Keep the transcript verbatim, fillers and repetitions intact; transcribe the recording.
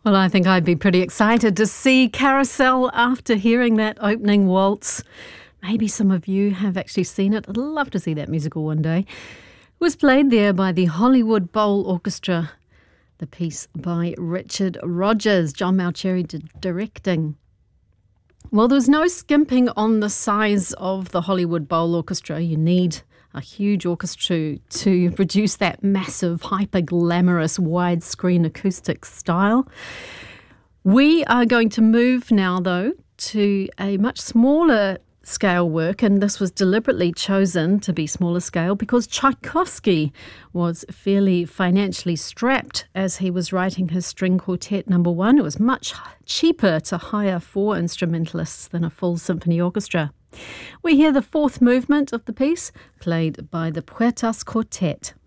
Well, I think I'd be pretty excited to see Carousel after hearing that opening waltz. Maybe some of you have actually seen it. I'd love to see that musical one day. It was played there by the Hollywood Bowl Orchestra. The piece by Richard Rodgers, John Mauceri did directing. Well, there was no skimping on the size of the Hollywood Bowl Orchestra. You need a huge orchestra to produce that massive, hyper-glamorous, widescreen acoustic style. We are going to move now, though, to a much smaller scale work, and this was deliberately chosen to be smaller scale because Tchaikovsky was fairly financially strapped as he was writing his string quartet number one. It was much cheaper to hire four instrumentalists than a full symphony orchestra. We hear the fourth movement of the piece, played by the Puertas Quartet.